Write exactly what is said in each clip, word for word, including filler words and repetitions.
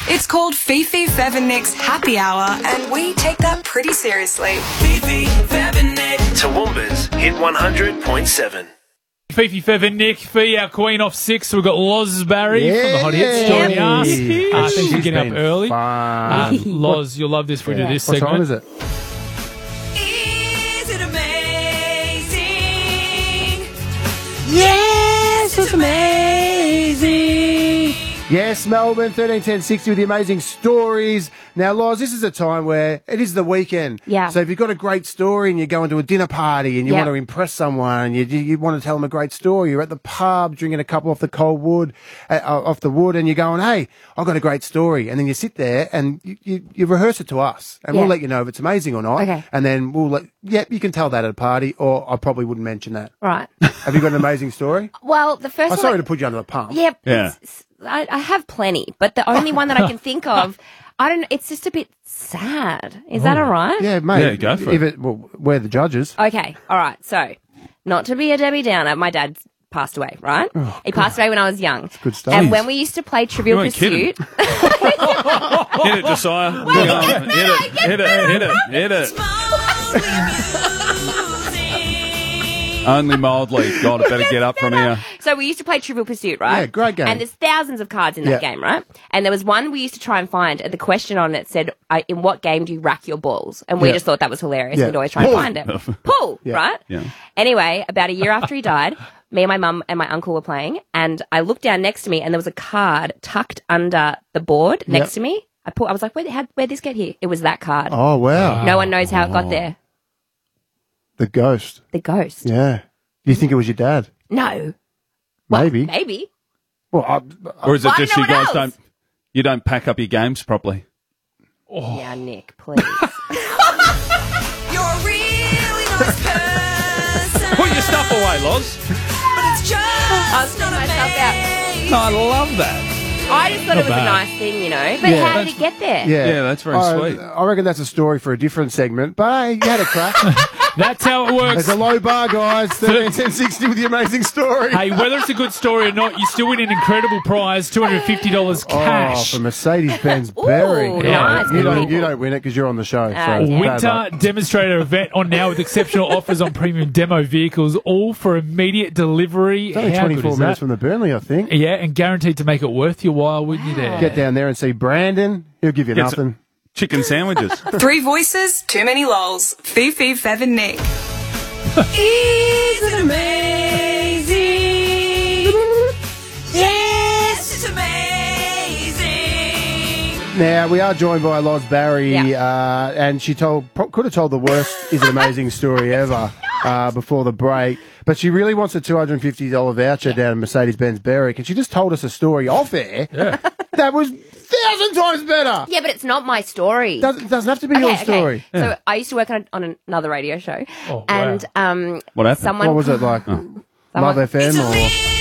It's called Fifi, Fev and Nick's Happy Hour, and we take that pretty seriously. Fifi, Fev and Nick. Toowoomba's Hit one hundred point seven. Fifi, Fev and Nick, Fee, our queen off six. So we've got Loz Barry yeah. from the Hot Hits story yeah. ask. Yeah. Uh, thanks for getting up early. Uh, Loz, you'll love this for yeah. this what segment. What time is it? Is it amazing? Yes, it's amazing. Yes, Melbourne, thirteen ten sixty with the amazing stories. Now, Loz, this is a time where it is the weekend. Yeah. So if you've got a great story and you're going to a dinner party and you yep. want to impress someone and you, you, you want to tell them a great story, you're at the pub drinking a couple off the cold wood, uh, off the wood, and you're going, hey, I've got a great story. And then you sit there and you, you, you rehearse it to us and yeah. we'll let you know if it's amazing or not. Okay. And then we'll let, yeah, you can tell that at a party, or I probably wouldn't mention that. Right. Have you got an amazing story? Well, the first I'm one... sorry to put you under the pump. Yeah. Yeah. I, I have plenty, but the only one that I can think of, I don't know, it's just a bit sad. Is that all right? Yeah, mate. Yeah, go for if it. it well, we're the judges. Okay, all right. So, not to be a Debbie Downer, my dad passed away, right? Oh, he passed away when I was young. That's good stuff. And when we used to play Trivial You weren't kidding. Pursuit... Hit it, Josiah. Hit it, hit it, hit it, hit it. Only mildly. God, I better get up from here. So we used to play Trivial Pursuit, right? Yeah, great game. And there's thousands of cards in that Yeah. game, right? And there was one we used to try and find, and the question on it said, I, in what game do you rack your balls? And we Yeah. just thought that was hilarious. Yeah. We'd always try and Pool. find it. Pool, Yeah. right? Yeah. Anyway, about a year after he died, me and my mum and my uncle were playing, and I looked down next to me, and there was a card tucked under the board next Yep. to me. I pulled, I was like, where, how, where'd this get here? It was that card. Oh, wow. No one knows how it got there. The ghost. The ghost. Yeah. Do you think it was your dad? No. Well, Maybe. maybe. Well, I, Or is it Well, I just don't you know what guys else. don't, you don't pack up your games properly? Yeah, Nick, please. You're a really nice person. Put your stuff away, Loz. But it's just I was putting not myself out. amazing. No, I love that. I just thought Not it was bad. a nice thing, you know. But Yeah. how did it get there? yeah. Yeah, that's very I, sweet. I reckon that's a story for a different segment, but hey, you had a crack. That's how it works. There's a low bar, guys. thirteen ten sixty with the amazing story. Hey, whether it's a good story or not, you still win an incredible prize, two hundred fifty dollars Oh, cash. for Mercedes-Benz Ooh, Berry. nice. You don't, People. you don't win it because you're on the show. So Okay. bad Winter luck. demonstrator event on now with exceptional offers on premium demo vehicles, all for immediate delivery. It's only How good twenty-four is minutes that? from the Burnley, I think. Yeah, and guaranteed to make it worth your while, wouldn't you there? Get down there and see Brandon. He'll give you Get nothing. some chicken sandwiches. Three voices, too many lols. Fifi, Fev and Nick. Is it amazing? Yes, it's amazing. Now, we are joined by Loz Barry, Yeah. uh, and she told pro- could have told the worst is an amazing story ever uh, before the break, but she really wants a two hundred fifty dollars voucher down at Mercedes-Benz Berwick, and she just told us a story off air that was thousand times better. Yeah, but it's not my story. Doesn't, doesn't have to be Okay, your okay. story. So I used to work on, a, on another radio show, Oh, and wow. um, What happened? someone What was it like? Love F M or?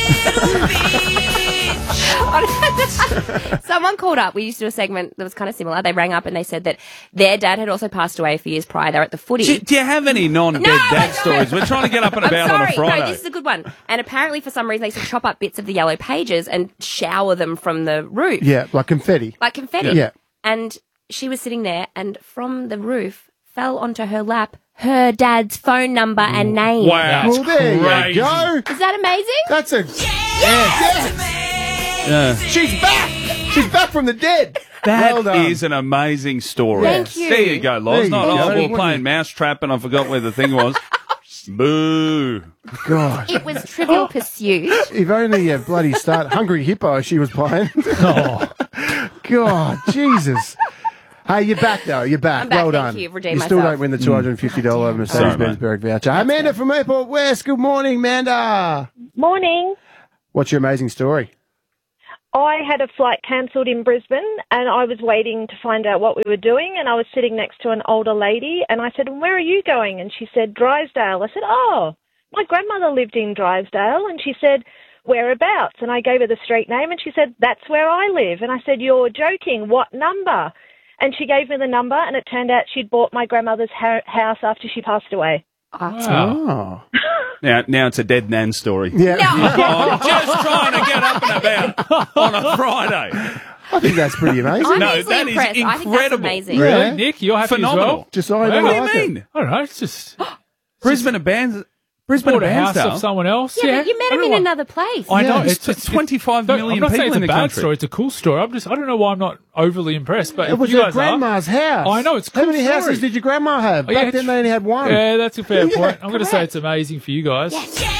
someone called up. We used to do a segment that was kind of similar. They rang up and they said that their dad had also passed away a few years prior. They were at the footy. do, do you have any non-dead No, I dad don't. stories? We're trying to get up and I'm about sorry. on a Friday. No, this is a good one. And apparently, for some reason, they used to chop up bits of the yellow pages and shower them from the roof, Yeah, like confetti. like confetti. Yeah. And she was sitting there, and from the roof fell onto her lap her dad's phone number and name. Wow. Well, there crazy. you go. Is that amazing? That's a. Yes, it's amazing. Yeah. She's back. She's back from the dead. That well done. is an amazing story. Thank you. There you go, Loz. There you Not, go. oh, we What were playing Mousetrap and I forgot where the thing was. Boo. God. It was Trivial Pursuit. If only a bloody start. Hungry Hippo she was playing. Oh. God, Jesus. Hey, you're back, though. You're back. I'm back, Well thank done. you. Redeemed still myself. don't win the two hundred fifty dollars Mercedes-Benz Sorry, mate. Berwick voucher. Amanda from Airport West. Good morning, Amanda. Morning. What's your amazing story? I had a flight cancelled in Brisbane and I was waiting to find out what we were doing, and I was sitting next to an older lady and I said, "Where are you going?" And she said, "Drysdale." I said, "Oh, my grandmother lived in Drysdale." And she said, "Whereabouts?" And I gave her the street name and she said, "That's where I live." And I said, "You're joking. What number?" And she gave me the number, and it turned out she'd bought my grandmother's ha- house after she passed away. Oh. Now, now it's a dead nan story. Yeah. I'm just trying to get up and about on a Friday. I think that's pretty amazing. I'm No, easily that is impressed. I think that's incredible. amazing. Really, Yeah. Nick? You're happy Phenomenal. as well? Just I Wow. don't What do you like it. mean? I don't know. It's just Brisbane and Bands. Brisbane bought and a house Bairnsdale. of someone else. Yeah, Yeah, but you met I him don't in know why- another place. I know. Yeah. It's, It's twenty-five don't- million I'm not saying people it's in a the bad country. story. It's a cool story. I'm just. I don't know why I'm not overly impressed. But It if was you her guys grandma's house. I know, it's a How cool many story. houses did your grandma have? Oh, yeah, Back then it's- they only had one. Are, yeah, that's a fair Yeah, point. I'm going to say correct. it's amazing for you guys.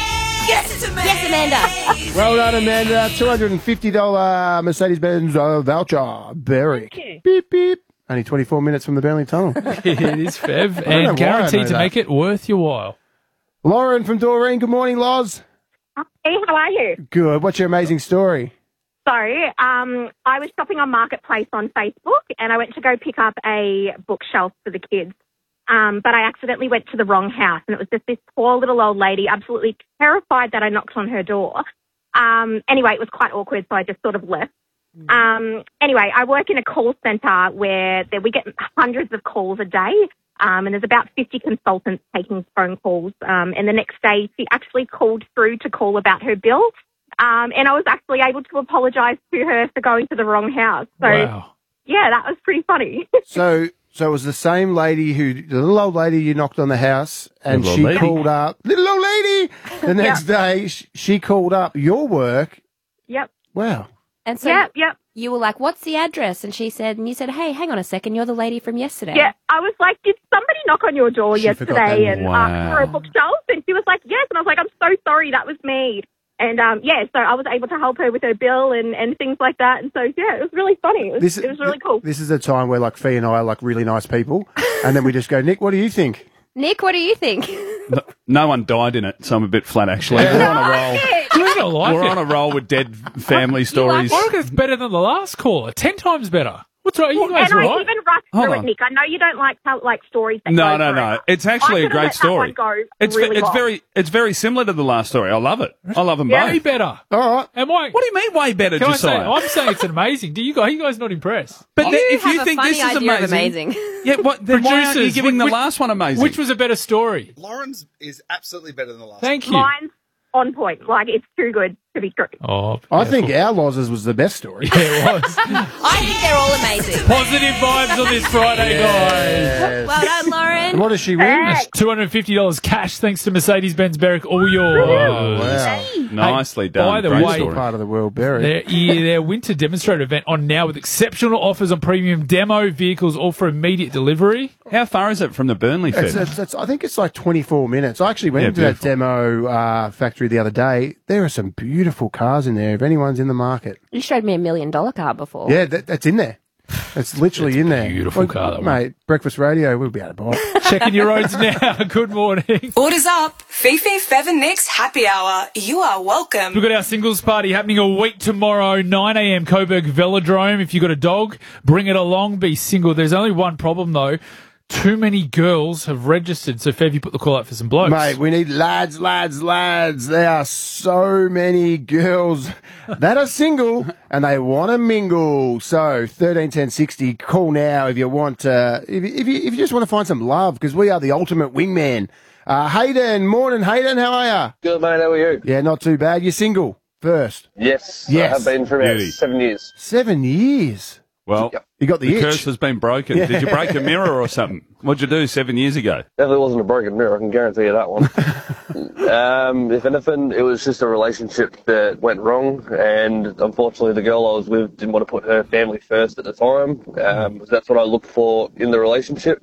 Yes, it's amazing. Yes, Amanda. Well done, Amanda. two hundred fifty dollars Mercedes-Benz uh, voucher. Berwick. Thank you. Beep, beep. Only twenty-four minutes from the Burnley Tunnel. It is Fev, know why I and guaranteed know to that. make it worth your while. Lauren from Doreen. Good morning, Loz. Hey, how are you? Good. What's your amazing story? So, um, I was shopping on Marketplace on Facebook, and I went to go pick up a bookshelf for the kids. Um, but I accidentally went to the wrong house, and it was just this poor little old lady, absolutely terrified that I knocked on her door. Um, anyway, it was quite awkward, so I just sort of left. Um, anyway, I work in a call centre where there, we get hundreds of calls a day, um, and there's about fifty consultants taking phone calls. Um, and the next day, she actually called through to call about her bill, um, and I was actually able to apologise to her for going to the wrong house. So, Wow. yeah, that was pretty funny. So, so it was the same lady who, the little old lady you knocked on the house, and Little she old lady. called up, little old lady. The next day, sh- she called up your work. Yep, Wow. And so yep, yep. you were like, what's the address? And she said, and you said, hey, hang on a second, you're the lady from yesterday. Yeah, I was like, did somebody knock on your door She forgot yesterday that. and Wow. ask for a bookshelf? And she was like, yes. And I was like, I'm so sorry, that was me. And, um, yeah, so I was able to help her with her bill and, and things like that. And so, yeah, it was really funny. It was, This, it was really cool. This is a time where, like, Fee and I are, like, really nice people. And then we just go, Nick, what do you think? Nick, what do you think? No, no one died in it, so I'm a bit flat, actually. We're on a roll. I don't like We're it. on a roll with dead family stories. I reckon it's better than the last caller. Ten times better. What's right? You guys And are I right. even rushed Hold through on. it, Nick. I know you don't like tell, like stories that No, go no, forever. no. It's actually I a could've great let that story. one go It's really it's long. very it's very similar to the last story. I love it. I love them Yeah. Way both. better. All right. Am I? What do you mean way better, Can I say? Josiah? I'm saying it's amazing. Do you guys? Are you guys not impressed? But You then if have you a think funny this is idea of amazing, amazing. yeah, what, then why aren't you Producers, giving the which- last one amazing? Which was a better story? Lauren's is absolutely better than the last. Thank you. Mine's on point. Like, it's too good to be true. Oh, I think our losses was the best story. yeah, it was. I think they're all amazing. Positive vibes on this Friday, guys. Well done, Lauren. And what does she win? Hey. two hundred fifty dollars cash thanks to Mercedes-Benz Berwick. All yours. Wow. Nicely Hey, done. by the Great way- story. Part of the world, Barry. Their, yeah, their winter demonstrator event on now with exceptional offers on premium demo vehicles, all for immediate delivery. How far is it from the Burnley It's, Fed? it's, it's, I think it's like twenty-four minutes. I actually went Yeah, into that beautiful. demo uh, factory the other day. There are some beautiful cars in there if anyone's in the market. You showed me a million dollar car before. Yeah, that, that's in there. It's literally in there. beautiful Well, car, that one. mate. Breakfast radio, we'll be able to buy it. Checking your roads now. Good morning. Orders up. Fifi, Fev and Nick's happy hour. You are welcome. We've got our singles party happening a week tomorrow, nine a.m. Coburg Velodrome. If you've got a dog, bring it along. Be single. There's only one problem, though. Too many girls have registered. So, Fev, you put the call out for some blokes. Mate, we need lads, lads, lads. There are so many girls that are single and they want to mingle. So, thirteen ten sixty, call now if you want to, if, you- if, you, if you just want to find some love, because we are the ultimate wingman. Uh, Hayden, morning, Hayden, how are you? Good, mate. How are you? Yeah, not too bad. You're single first. Yes. Yes. I have been for about Beauty. seven years. Seven years. Well, You got the, the itch. curse has been broken. Did you break a mirror or something? What'd you do seven years ago? Definitely wasn't a broken mirror, I can guarantee you that one. um, if anything, it was just a relationship that went wrong, and unfortunately the girl I was with didn't want to put her family first at the time. Um, that's what I look for in the relationship,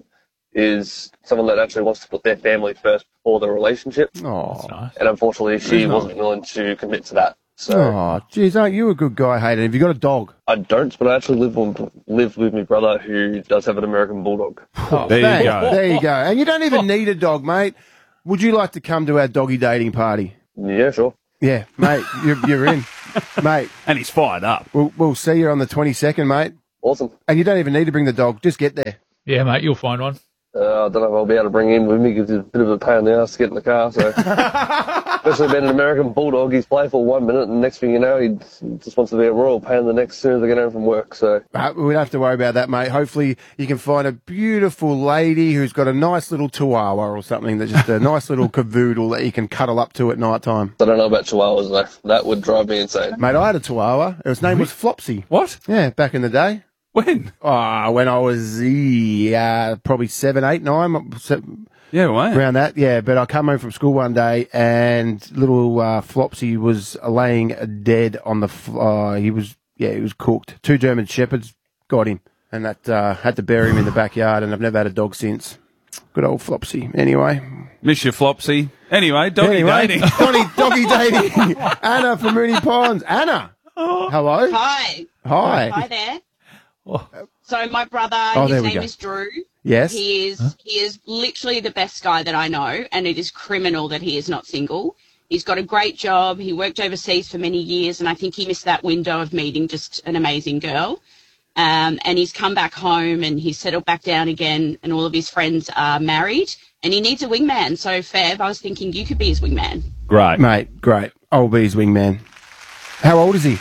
is someone that actually wants to put their family first before the relationship. Oh, Nice. And unfortunately she wasn't willing to commit to that. So oh, geez, aren't you a good guy, Hayden? Have you got a dog? I don't, but I actually live, on, live with my brother who does have an American Bulldog. Oh, There Bang. you go. There you go. And you don't even need a dog, mate. Would you like to come to our doggy dating party? Yeah, sure. Yeah, mate, you're, you're in. Mate, And he's fired up. we'll, we'll see you on the twenty-second, mate. Awesome. And you don't even need to bring the dog. Just get there. Yeah, mate, you'll find one. Uh, I don't know if I'll be able to bring him with me because it's a bit of a pain in the ass to get in the car. So Especially being an American Bulldog, he's playful one minute, and next thing you know, he just wants to be a royal pain in the neck as soon as I get home from work. So Uh, we don't have to worry about that, mate. Hopefully you can find a beautiful lady who's got a nice little chihuahua or something, that's just a nice little cavoodle that you can cuddle up to at night time. I don't know about chihuahuas, though. That would drive me insane. Mate, I had a chihuahua. His name was Flopsy. What? Yeah, back in the day. When? Oh, when I was uh, probably seven, eight, nine, seven, Yeah, right. around that. Yeah, but I come home from school one day and little uh, Flopsy was laying dead on the. F- uh, he was yeah, he was cooked. Two German shepherds got him, and that uh, had to bury him in the backyard. And I've never had a dog since. Good old Flopsy. Anyway, Miss you, Flopsy. Anyway, doggy anyway, dating. doggy, doggy dating. Anna from Mooney Ponds. Anna, hello. Hi. Hi. Hi there. So my brother, Oh, there his we name go. is Drew. Yes. He is he is literally the best guy that I know, and it is criminal that he is not single. He's got a great job. He worked overseas for many years, and I think he missed that window of meeting just an amazing girl. Um, and he's come back home and he's settled back down again, and all of his friends are married, and he needs a wingman. So, Fev, I was thinking you could be his wingman. Great. Mate, great. I'll be his wingman. How old is he?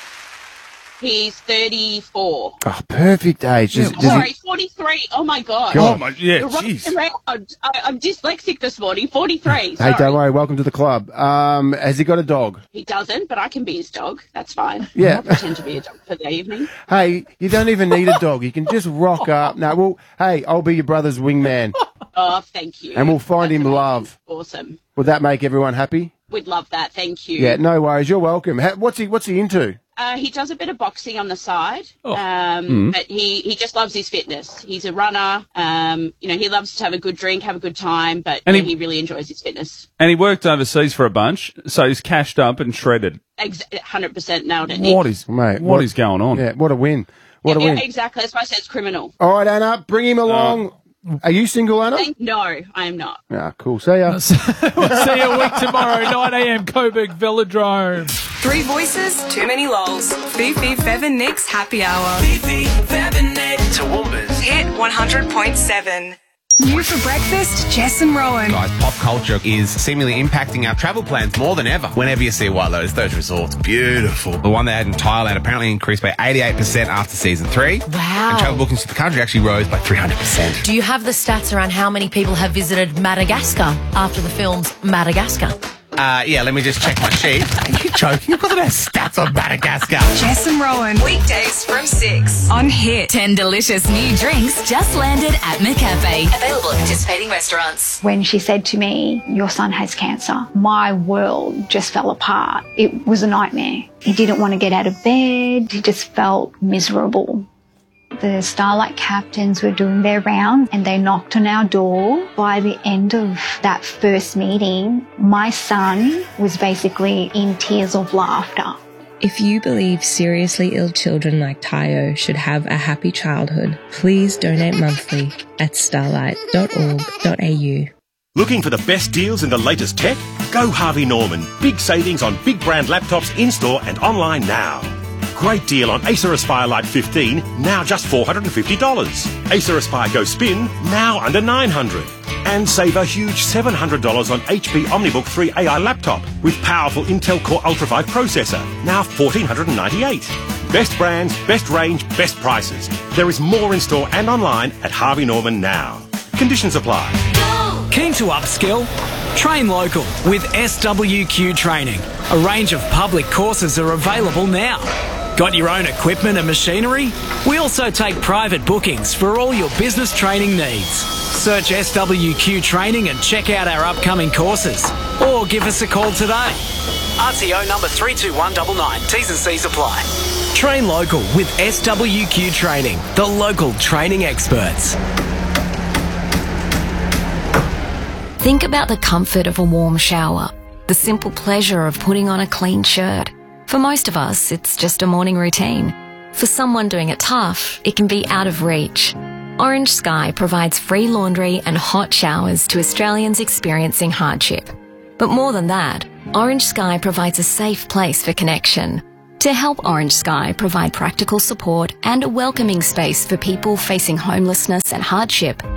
He's thirty-four. Oh, perfect age. Does, does Sorry, he, forty-three. Oh, my God. God. Oh, my, yeah, You're right jeez. around. I, I'm dyslexic this morning. forty-three. hey, Sorry. don't worry. Welcome to the club. Um, has he got a dog? He doesn't, but I can be his dog. That's fine. Yeah. I'll pretend to be a dog for the evening. Hey, you don't even need a dog. You can just rock up. No, well, hey, I'll be your brother's wingman. Oh, thank you. And we'll find That's him amazing. love. Awesome. Would that make everyone happy? We'd love that. Thank you. Yeah, no worries. You're welcome. Ha- What's he What's he into? Uh, he does a bit of boxing on the side, Oh. um, Mm. but he, he just loves his fitness. He's a runner. Um, you know, he loves to have a good drink, have a good time, but And yeah, he- he really enjoys his fitness. And he worked overseas for a bunch, so he's cashed up and shredded. Ex- one hundred percent nailed it, Nick. What is, Mate, what what- is going on? Yeah, what a win. What a Yeah, win. exactly. That's why I said it's criminal. All right, Anna, bring him along. Are you single, Anna? Thank- no, I am not. Ah, cool. See ya. We'll see you a week tomorrow, nine a.m. Coburg Velodrome. Three voices, too many lols. Fifi, Fev and Nick's happy hour. Fifi, Fev and Nick. Toowoomba's Hit one hundred point seven. New for breakfast, Jess and Rowan. Guys, pop culture is seemingly impacting our travel plans more than ever. Whenever you see White Lotus, those resorts, beautiful. The one they had in Thailand apparently increased by eighty-eight percent after season three. Wow. And travel bookings to the country actually rose by three hundred percent. Do you have the stats around how many people have visited Madagascar after the film's Madagascar? Uh, yeah, let me just check my sheet. Are you joking? You've got the best stats on Madagascar. Jess and Rowan. Weekdays from six on Hit. Ten delicious new drinks just landed at McCafe. Available at participating restaurants. When she said to me, your son has cancer, my world just fell apart. It was a nightmare. He didn't want to get out of bed. He just felt miserable. The Starlight captains were doing their round and they knocked on our door. By the end of that first meeting, my son was basically in tears of laughter. If you believe seriously ill children like Tayo should have a happy childhood, please donate monthly at starlight dot org dot a u. Looking for the best deals in the latest tech? Go Harvey Norman. Big savings on big brand laptops in-store and online now. Great deal on Acer Aspire Lite fifteen, now just four hundred fifty dollars. Acer Aspire Go Spin, now under nine hundred dollars. And save a huge seven hundred dollars on H P OmniBook three A I laptop with powerful Intel Core Ultra five processor, now one thousand four hundred ninety-eight dollars. Best brands, best range, best prices. There is more in store and online at Harvey Norman now. Conditions apply. Keen to upskill? Train local with S W Q Training. A range of public courses are available now. Got your own equipment and machinery? We also take private bookings for all your business training needs. Search S W Q Training and check out our upcoming courses. Or give us a call today. R T O number three two one nine nine. T's and C's apply. Train local with S W Q Training, the local training experts. Think about the comfort of a warm shower, the simple pleasure of putting on a clean shirt. For most of us, it's just a morning routine. For someone doing it tough, it can be out of reach. Orange Sky provides free laundry and hot showers to Australians experiencing hardship. But more than that, Orange Sky provides a safe place for connection. To help Orange Sky provide practical support and a welcoming space for people facing homelessness and hardship,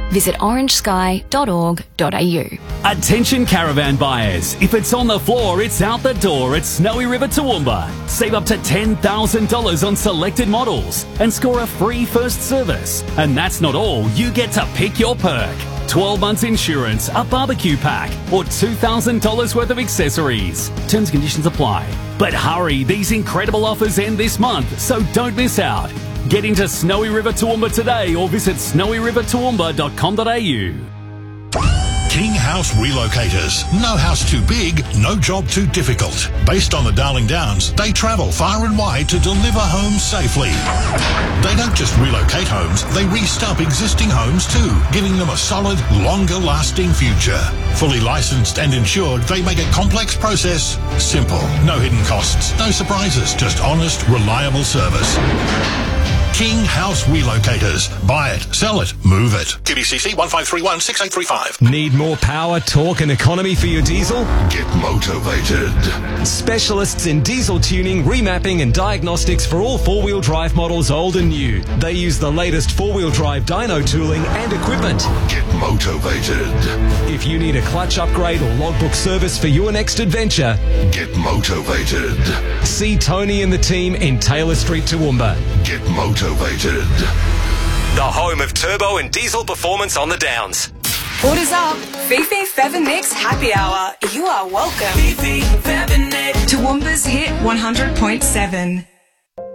Visit orange sky dot org dot a u. Attention caravan buyers. If it's on the floor, it's out the door at Snowy River Toowoomba. Save up to ten thousand dollars on selected models and score a free first service. And that's not all. You get to pick your perk. twelve months insurance, a barbecue pack, or two thousand dollars worth of accessories. Terms and conditions apply. But hurry, these incredible offers end this month, so don't miss out. Get into Snowy River Toowoomba today or visit snowy river toowoomba dot com dot a u. King House Relocators. No house too big, no job too difficult. Based on the Darling Downs, they travel far and wide to deliver homes safely. They don't just relocate homes, they re-stump existing homes too, giving them a solid, longer-lasting future. Fully licensed and insured, they make a complex process simple. No hidden costs, no surprises, just honest, reliable service. King House Relocators. Buy it, sell it, move it. Q B C C one five three one six eight three five. Need more power, torque and economy for your diesel? Get motivated. Specialists in diesel tuning, remapping and diagnostics for all four-wheel drive models old and new. They use the latest four-wheel drive dyno tooling and equipment. Get motivated. If you need a clutch upgrade or logbook service for your next adventure, get motivated. See Tony and the team in Taylor Street, Toowoomba. Get motivated. The home of turbo and diesel performance on the Downs. Orders up. Fifi Feather Nicks Happy Hour. You are welcome. Fifi Feather Nicks. Toowoomba's Hit one hundred point seven.